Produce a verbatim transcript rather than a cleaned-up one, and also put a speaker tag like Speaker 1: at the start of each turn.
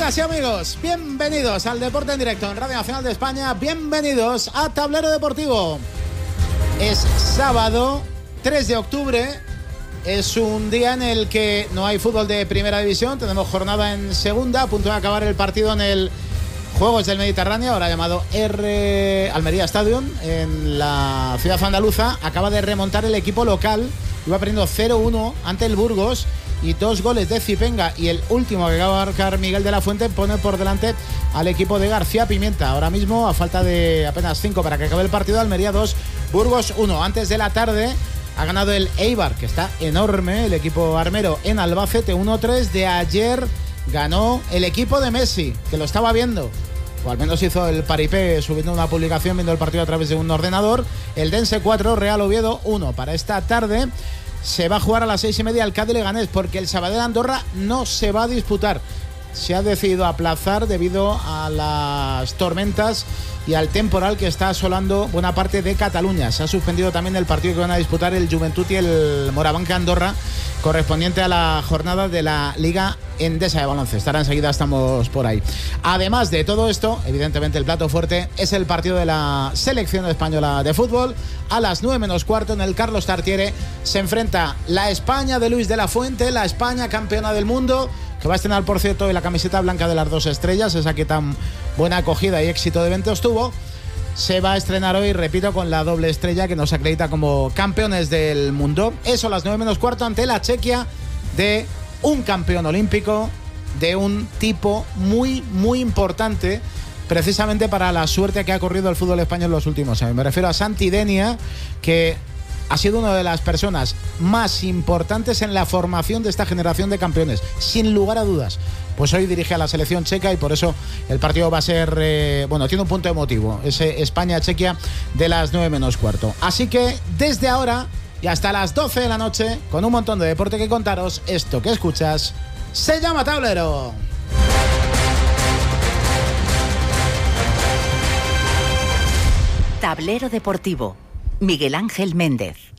Speaker 1: Amigas y amigos, bienvenidos al Deporte en Directo en Radio Nacional de España, bienvenidos a Tablero Deportivo. Es sábado tres de octubre, es un día en el que no hay fútbol de primera división, tenemos jornada en segunda, a punto de acabar el partido en el Juegos del Mediterráneo, ahora llamado R Almería Stadium, en la ciudad andaluza. Acaba de remontar el equipo local, iba perdiendo cero uno ante el Burgos, y dos goles de Zipenga y el último que acaba de marcar Miguel de la Fuente pone por delante al equipo de García Pimienta. Ahora mismo, a falta de apenas cinco para que acabe el partido, Almería dos, Burgos uno. Antes de la tarde ha ganado el Eibar, que está enorme, el equipo armero en Albacete uno tres. De ayer ganó el equipo de Messi, que lo estaba viendo, o al menos hizo el paripé subiendo una publicación, viendo el partido a través de un ordenador. El Dense cuatro, Real Oviedo uno. Para esta tarde se va a jugar a las seis y media el Cádiz Leganés, porque el Sabadell Andorra no se va a disputar. Se ha decidido aplazar debido a las tormentas y al temporal que está asolando buena parte de Cataluña. Se ha suspendido también el partido que van a disputar el Joventut y el Morabanca Andorra, correspondiente a la jornada de la Liga Endesa de Baloncesto. Estará enseguida, estamos por ahí. Además de todo esto, evidentemente el plato fuerte es el partido de la selección española de fútbol. A las nueve menos cuarto, en el Carlos Tartiere, se enfrenta la España de Luis de la Fuente, la España campeona del mundo, que va a estrenar, por cierto, la camiseta blanca de las dos estrellas, esa que tan buena acogida y éxito de eventos tuvo. Se va a estrenar hoy, repito, con la doble estrella que nos acredita como campeones del mundo. Eso a las nueve menos cuarto, ante la Chequia de un campeón olímpico, de un tipo muy, muy importante, precisamente para la suerte que ha corrido el fútbol español en los últimos años. Me refiero a Santi Denia, que ha sido una de las personas más importantes en la formación de esta generación de campeones, sin lugar a dudas. Pues hoy dirige a la selección checa y por eso el partido va a ser, eh, bueno, tiene un punto emotivo, ese España-Chequia de las nueve menos cuarto. Así que desde ahora y hasta las doce de la noche, con un montón de deporte que contaros, esto que escuchas se llama Tablero.
Speaker 2: Tablero Deportivo, Miguel Ángel Méndez.